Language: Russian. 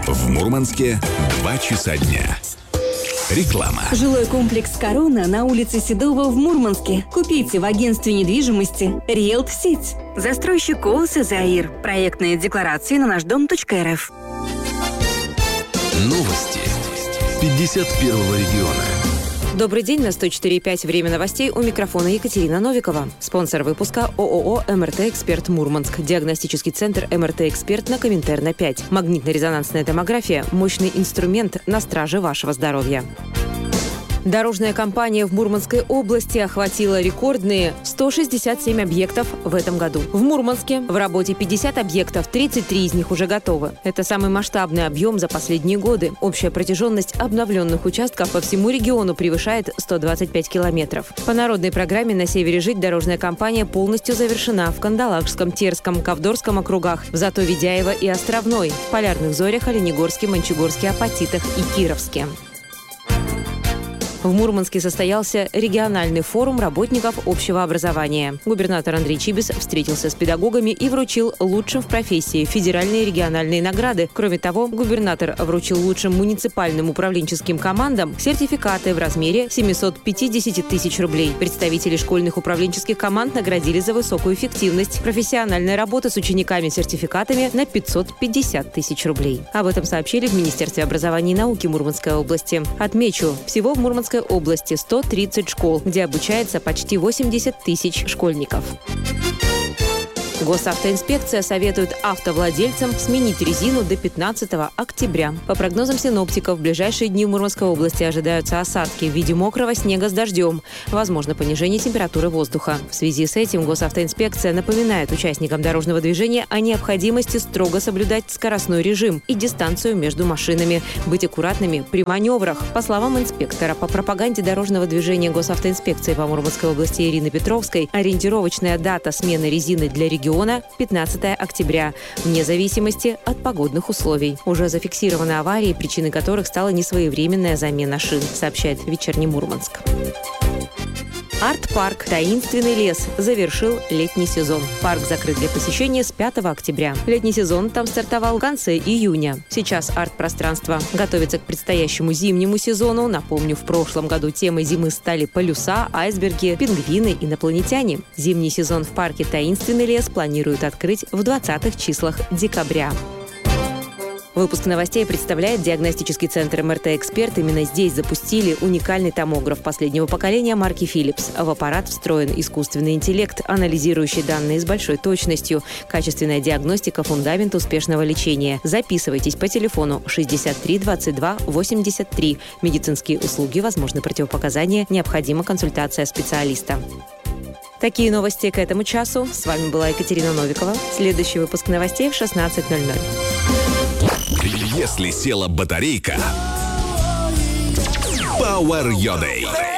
В Мурманске 2 часа дня. Реклама. Жилой комплекс «Корона» на улице Седова в Мурманске. Купите в агентстве недвижимости «Риэлт-Сеть». Застройщик ООС «Заир». Проектные декларации на нашдом.рф. Новости 51-го региона. Добрый день, на 104.5 время новостей, у микрофона Екатерина Новикова. Спонсор выпуска ООО «МРТ-Эксперт Мурманск». Диагностический центр «МРТ-Эксперт» на Коминтерна 5. Магнитно-резонансная томография – мощный инструмент на страже вашего здоровья. Дорожная компания в Мурманской области охватила рекордные 167 объектов в этом году. В Мурманске в работе 50 объектов, 33 из них уже готовы. Это самый масштабный объем за последние годы. Общая протяженность обновленных участков по всему региону превышает 125 километров. По народной программе «На севере жить» дорожная компания полностью завершена в Кандалакшском, Терском, Ковдорском округах, в Зато-Ведяево и Островной, в Полярных Зорях, Оленегорске, Мончегорске, Апатитах и Кировске. В Мурманске состоялся региональный форум работников общего образования. Губернатор Андрей Чибис встретился с педагогами и вручил лучшим в профессии федеральные и региональные награды. Кроме того, губернатор вручил лучшим муниципальным управленческим командам сертификаты в размере 750 тысяч рублей. Представители школьных управленческих команд наградили за высокую эффективность. Профессиональная работа с учениками сертификатами на 550 тысяч рублей. Об этом сообщили в Министерстве образования и науки Мурманской области. Отмечу, всего в Мурманской области 130 школ, где обучается почти 80 тысяч школьников. Госавтоинспекция советует автовладельцам сменить резину до 15 октября. По прогнозам синоптиков, в ближайшие дни в Мурманской области ожидаются осадки в виде мокрого снега с дождем. Возможно понижение температуры воздуха. В связи с этим Госавтоинспекция напоминает участникам дорожного движения о необходимости строго соблюдать скоростной режим и дистанцию между машинами, быть аккуратными при маневрах. По словам инспектора по пропаганде дорожного движения Госавтоинспекции по Мурманской области Ирины Петровской, ориентировочная дата смены резины для региона 15 октября, вне зависимости от погодных условий. Уже зафиксированы аварии, причиной которых стала несвоевременная замена шин, сообщает «Вечерний Мурманск». Арт-парк «Таинственный лес» завершил летний сезон. Парк закрыт для посещения с 5 октября. Летний сезон там стартовал в конце июня. Сейчас арт-пространство готовится к предстоящему зимнему сезону. Напомню, в прошлом году темой зимы стали полюса, айсберги, пингвины, инопланетяне. Зимний сезон в парке «Таинственный лес» планируют открыть в 20-х числах декабря. Выпуск новостей представляет диагностический центр МРТ-Эксперт. Именно здесь запустили уникальный томограф последнего поколения марки Philips. В аппарат встроен искусственный интеллект, анализирующий данные с большой точностью. Качественная диагностика – фундамент успешного лечения. Записывайтесь по телефону 63 22 83. Медицинские услуги, возможны противопоказания, необходима консультация специалиста. Такие новости к этому часу. С вами была Екатерина Новикова. Следующий выпуск новостей в 16:00. Если села батарейка, Power Your Day.